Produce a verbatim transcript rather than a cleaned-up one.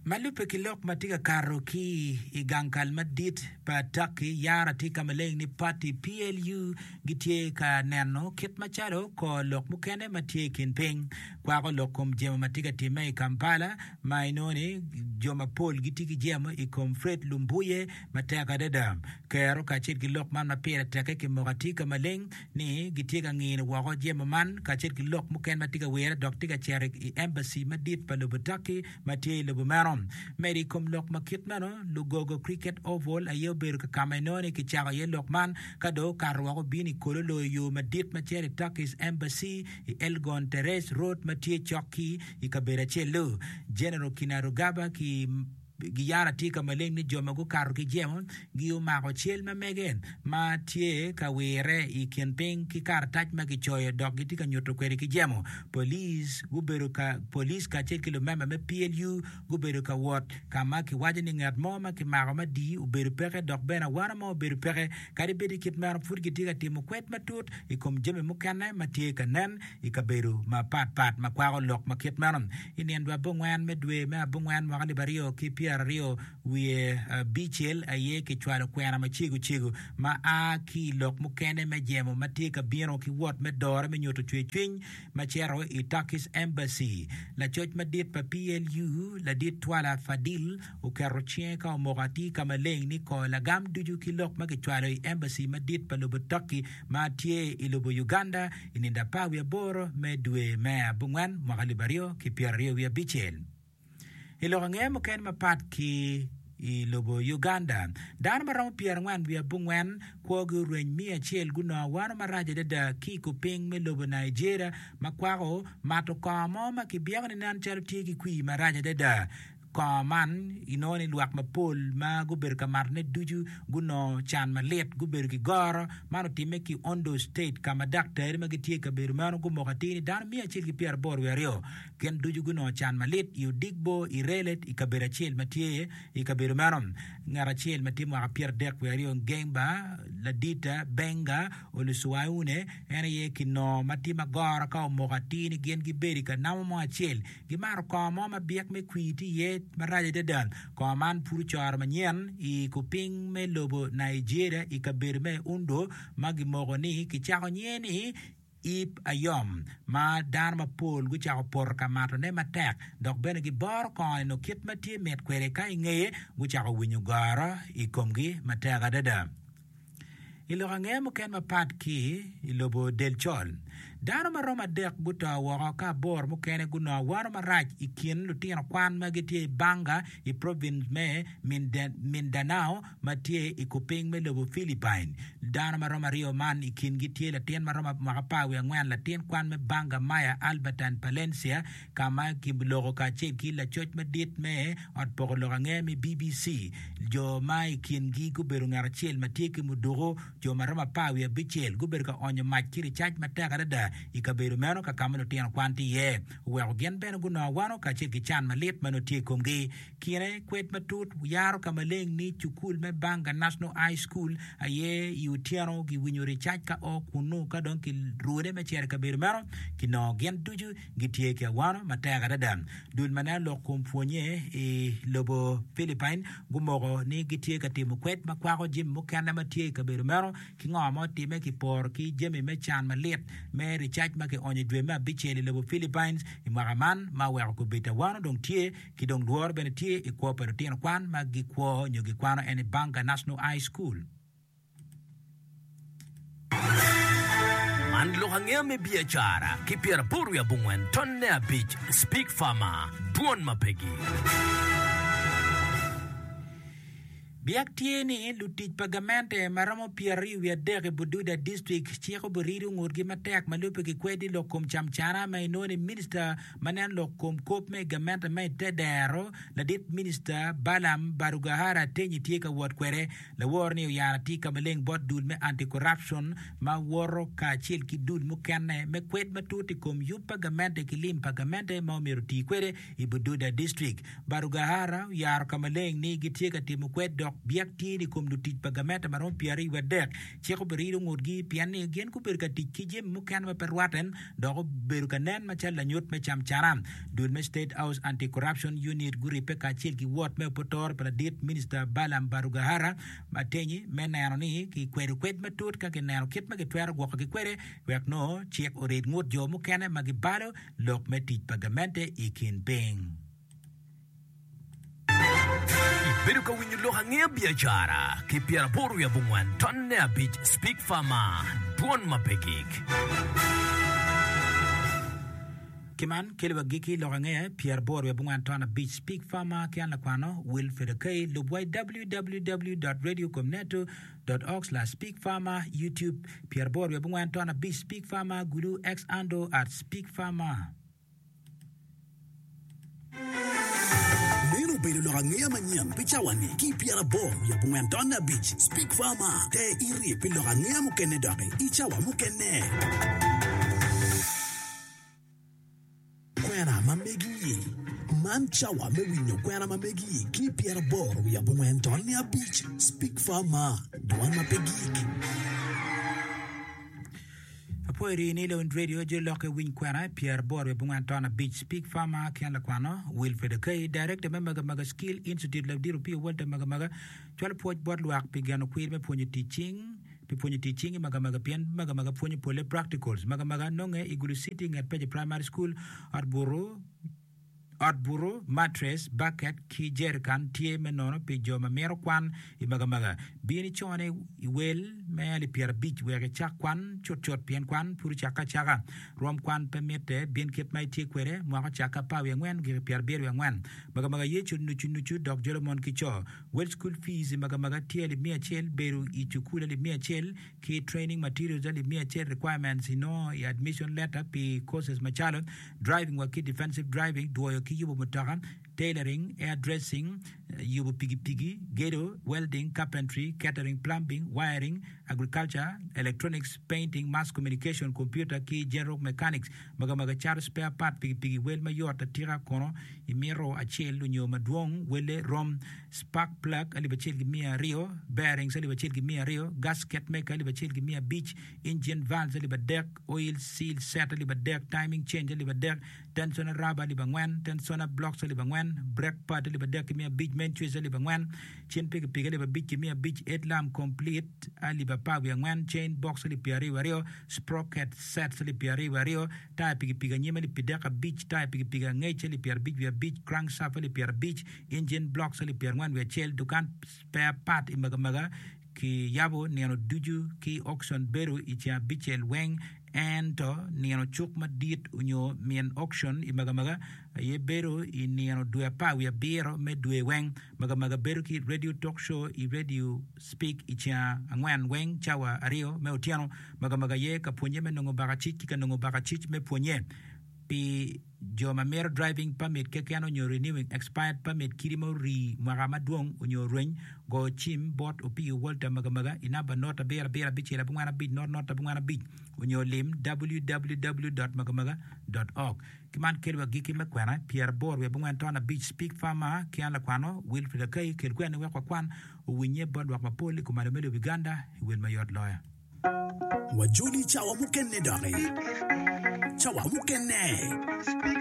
Malupe kilok matika karo ki igankal madit pa taki yara tika maleng ni party P L U gitie ka neno kit macharo ko lok mukene matie kinping kwa ko lokum jema matika time Kampala mainoni joma pol gitiki jema ikom Fred Lumbuye mataka dada kero kachit kilok man mapira take ki mogatika maleng ni gitie ka ngin wako jema man kachit kilok muken matika wera doktika cherik embassy madit pa lubutaki matie lubumano Mary kom lok makit mano lugogo cricket oval ayo ber ka kamenone ki chaga ye lokman kado karwa ko bini kololo yo madit machere Turkish embassy i Elgon Teres Road matie choki i kabera chelo General Kinarugaba ki giyara tika maleng ni joma go karo ki jemo giyo mako chel ma megen ma tie ka were i kienping ki kar taj ma ki choyo dog giti ka nyoto kweri ki jemo police guberu ka police ka chel kilo mema me P L U guberu ka wot ka ma ki waje ni ngat mo ma ki mako ma di uberu peke dog bena wana mo uberu peke kari bedi kit mara fur giti ka timu kwet matut i kom jeme mukane ma tie ka nen i ka beru ma pat pat ma kwa lok ma kit maram ini andwa bungwan medwe ma bungwan wakali bario ki pia Rio we uh, bichel aye ki chwalo kwena ma chigu chigu ma a ki lok mukene me jemo matika biro ki wot me dore me nyoto chwe chwin ma chero i Turkish embassy la choch madit pa P L U la dit twala fadil u karochien ka mogati kama leng ni ko la gam duju ki lok ma ki chwalo i embassy madit pa lubu Turkey ma tie i lubu Uganda ininda pa we boro me dwe me bungwan makalibario ki pia Rio we bichel Ilonge mo ken mapat ki i lobo Uganda dan marang pier ngwan bia bungwen ko gu ren mi achel guna wan maraje de ki ku ping me lobo Nigeria makwaro mato kamo makibia ni nan charity ki kwi maraje de da Kaman inoni luak mapol ma guber kamar ne duju guno chan malet guber ki goro mano time ki Ondo State kama doctor ma gitie ka ber mano gumo katini dan mi achil ki pier bor werio ken duju guno chan malet yu digbo i relet i kabera chil matie i kaber mano ngara chil matimo a pier dek werio gemba la dita benga olusuaune ene ye kino matima goro ka mo katini gen giberi ka namo mo achil gimaro ka mo ma biek me kwiti ye maraje de dan koman puru char manyen i kuping me lobo Nigeria i kabirme undo magi mogoni ki chako nyeni ip ayom ma dan ma pol gu chako por kamato ne matek dok bene gi bor ko no kit mati met kwere kai ngeye gu chako winyo gara i komgi matega dada ilo range mo ken mapat ki ilobo del chol Dano maroma dek buta waka ka bor mukene guna waro maraj ikin lutina kwan magiti banga i province me Mindanao matie ikuping me lobo Philippine. Dano maroma rio man ikin gitie latin maroma makapawi angwan latin kwan me banga maya Albatan Palencia kama kimlogo ka chep ki la choch medit me at pokologa nge mi B B C. Jo ma ikin gi guberu ngarachel matie ki muduro jo maroma pawi bichel guberu ka onyo machiri chach mataka da ikaberu meno ka kamano tian kwanti ye wego gen beno guna wano ka chiki chan malit mano tie kumgi kine kwet matut yaro kamaleng ni chukul me banga National High School aye yutiano ki winyori chach ka o kunu ka don ki rude me chere kaberu meno kino gen tuju gitie ke wano matega dadam dul mana lo kumfonye e lobo Philippine gumogo ni gitie ka timu kwet makwako jim mukana matie kaberu meno ki ngamo time ki por ki jemi me chan malit me recharge ma ke onye dwe ma bicheli lebo Philippines i magaman ma weko ko beta wano dong tie ki dong duor bene tie i kwa pero tien kwan ma gi kwa nyogi kwano ene Banga National High School Manlo hangea me biachara ki piera puru ya bungwen tonne a beach speak farmer buon mapegi Biak tieni lutit pagamente maramo piari wia dege bududa district chieko buriru ngurgi matek malupe ki kwedi lokum chamchana may noni minister manan lokum kop me gamente may tedero la dit minister Balam Barugahara tenyi tieka wot kwere la warni yana tika maleng bot dul me anti-corruption ma woro ka chil ki dul mukane me kwed matuti kum yup pagamente ki lim pagamente ma umiru ti kwere i bududa district Barugahara yaro kamaleng ni gitieka timu kwed dok biak ti ni kum du tit pagameta marom piari wedek che ko berido ngudgi piani gen ku ber ka tikije mukan ma perwaten dok ber ka nen ma chala nyot me cham charam dul me state house anti corruption unit guri pe ka chil ki wot me potor pradit minister Balam Barugahara matenyi menano ni ki kweru kwet matut ka ke nano kit ma ke twero go ke kwere wek no chek ored ngut jo mukane magibalo lok me tit pagamente ikin peng. Ibero ka winyo lo hangia biashara kipiara poru ya bungwan tonne a beach speak farmer buon mapegik. Kiman kelwa giki lorangea Pierre Bor we bungan tona beach speak farmer kian la kwano Wilfred K lubwai w w w dot radio comneto dot org slash speak farmer YouTube Pierre Bor we bungan tona beach speak farmer guru x ando at speak farmer. Nino pero lorangea manyam pichawani ki Pierre Bor ya bungan tona beach speak farmer te iri pe lorangea mukene dare ichawa mukene. Kwera mamegi man chawa me winyo kwera mamegi ki Pierre Bor ya bungwen Tonia Beach speak farmer duan mapegi Apoiri ni lo radio je loke win kwera Pierre Bor ya bungwen Tonia Beach speak farmer kian la kwano Wilfred K director member maga skill institute la diru pi walta maga maga twal poj bot luak pigano kwir me ponyo teaching Piponyi teaching maga maga pian maga maga ponyi pole practicals maga maga nonge igulu sitting at Peje Primary School Arboro Arboro mattress bucket ki jerkan tie menono pe joma mero kwan i maga maga bini chone i wel me ali pier beach wege chak kwan chot chot pian kwan puru chaka chaka rom kwan pemete bin kep mai tie kwere mo chaka pa we ngwen gi pier ber we ngwen maga maga ye chun nu chun nu chu dok jolomon ki cho well school fees maga maga tie li mia chel beru i chukula li mia chel ki training materials li mia chel requirements no i admission letter pi courses machalo driving wa ki defensive driving do yubo mutakan tailoring, hairdressing, yubo pigi pigi, ghetto, welding, carpentry, catering, plumbing, wiring, agriculture, electronics, painting, mass communication, computer, key, general mechanics, maga maga char spare part pigi pigi wel mayor tira kono imiro achel lunyo madwong wele rom spark plug ali bachel gimia rio bearings ali bachel gimia rio gasket maker ali bachel gimia beach engine valves ali badeck oil seal set ali badeck timing change ali badeck tensioner rubber ali bangwen tensioner blocks ali bangwen brake pad ali badeck gimia beach main twist ali bangwen chain pigi pigi ali beach gimia beach eight lamp complete ali bapa bangwen chain box ali piari wario sprocket sets ali piari wario tire pigi pigi nyima ali pideka beach tire pigi pigi ngech ali piar beach we beach crankshaft ali piar beach engine blocks ali piar ngwan we chel dukan spare part imaga maga ki yabo niano duju ki auction beru icha bichel weng ento niano chukma dit unyo mien auction imaga maga ye beru i niano due pa we bero me due weng maga maga beru ki radio talk show i radio speak icha angwan weng chawa ario me otiano maga maga ye kapunye me nongo bagachich ka nongo bagachich me punye pi joma mer driving permit ke kano nyo renewing expired permit kirimo ri magama duong unyo ren go chim bot opi walta magamaga inaba nota bera bera bichela bungana bit not nota bungana bit unyo lim w w w dot magamaga dot org kiman kelwa giki mekwana Pierre Bor we bungan tona beach speak farmer kiana kwano Wilfred K kelkwana we kwa kwan uwinye bod wakma poli kumalo mele Uganda wil mayot lawyer wajuli chawa mukene dare chawa mukene